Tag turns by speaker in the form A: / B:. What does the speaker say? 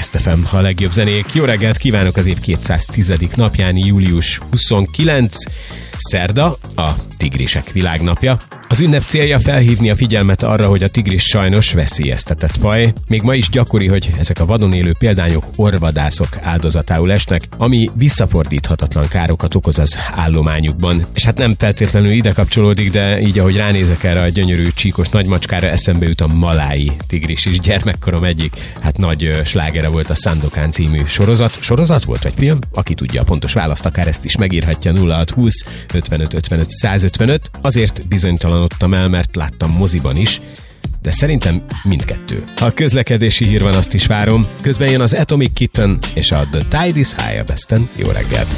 A: Best FM, a legjobb zenék. Jó reggelt kívánok az év 210. napján, július 29. Szerda, a tigrisek világnapja. Az ünnep célja felhívni a figyelmet arra, hogy a tigris sajnos veszélyeztetett faj. Még ma is gyakori, hogy ezek a vadon élő példányok orvadászok áldozatául esnek, ami visszafordíthatatlan károkat okoz az állományukban. És hát nem feltétlenül ide kapcsolódik, de így ahogy ránézek erre a gyönyörű csíkos nagymacskára, eszembe jut a malái tigris is. Gyermekkorom egyik nagy slágere volt a Sandokan című sorozat. Sorozat volt, vagy film? Aki tudja a pontos választ, akár ezt is megírhatja 0620 55 55 155. Azért bizonytalanodtam el, mert láttam moziban is, de szerintem mindkettő. Ha közlekedési hír van, azt is várom. Közben jön az Atomic Kitten és a The Tide is High a Besten. Jó reggelt!